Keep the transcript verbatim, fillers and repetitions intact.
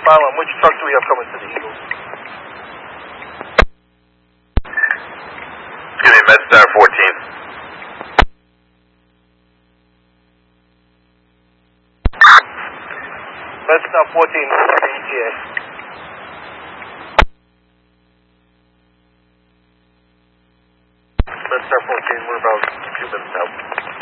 Milan, which truck do we have coming to the Eagle? Excuse me, MedStar fourteen. MedStar fourteen, E T A. MedStar fourteen, we're about two minutes out.